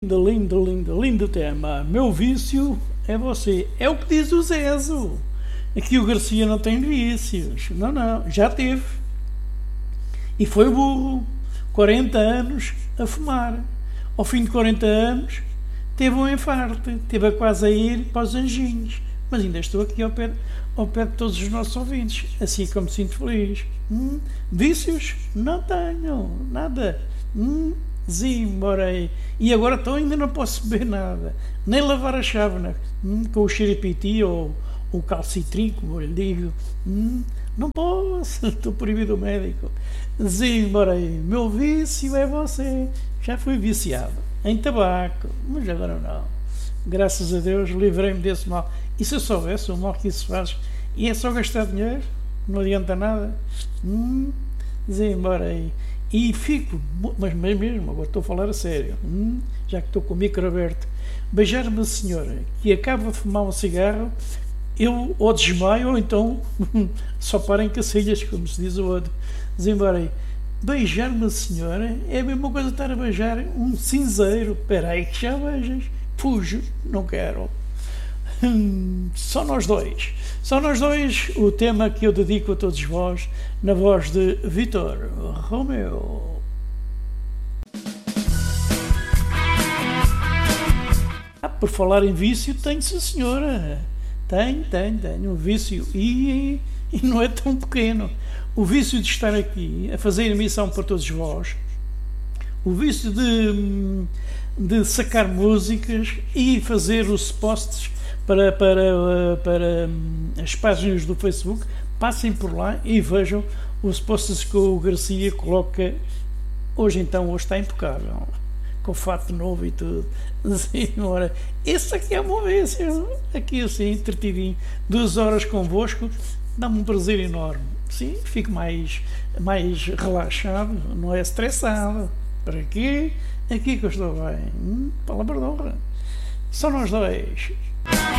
Lindo, lindo, lindo tema. Meu vício é você. É o que diz o Zezo. Aqui o Garcia não tem vícios. Não, não. Já teve. E foi burro. 40 anos a fumar. Ao fim de 40 anos, teve um infarto. Teve a quase a ir para os anjinhos. Mas ainda estou aqui ao pé de todos os nossos ouvintes. Assim como me sinto feliz. Vícios? Não tenho. Nada. Zimborei. E agora então ainda não posso beber nada. Nem lavar a chávena. Com o xeripiti ou o calcitrim, como eu lhe digo. Não posso. Estou proibido do médico. Zimborei. Meu vício é você. Já fui viciado em tabaco. Mas agora não. Graças a Deus livrei-me desse mal. E se eu soubesse o mal que isso faz? E é só gastar dinheiro? Não adianta nada? Zimborei. E fico, mas mesmo, agora estou a falar a sério, já que estou com o micro aberto, beijar uma senhora que acaba de fumar um cigarro, eu ou desmaio ou então só para em cacilhas, como se diz o outro. Desembarei. Beijar uma senhora é a mesma coisa que estar a beijar um cinzeiro. Espera aí que já beijas. Fujo, não quero. Só nós dois, o tema que eu dedico a todos vós, na voz de Vítor Romeu. Por falar em vício, tenho, sim senhora, tenho um vício e não é tão pequeno. O vício de estar aqui a fazer emissão para todos vós, o vício de sacar músicas e fazer os posts para as páginas do Facebook. Passem por lá e vejam os posts que o Garcia coloca. Hoje está impecável, com o fato novo e tudo. Senhora, esse aqui é uma vez, aqui assim, entretidinho, 2 horas convosco, dá-me um prazer enorme. Sim, fico mais relaxado, não é estressado. Para quê? Aqui que eu estou bem. Palavra de honra. Só nós dois.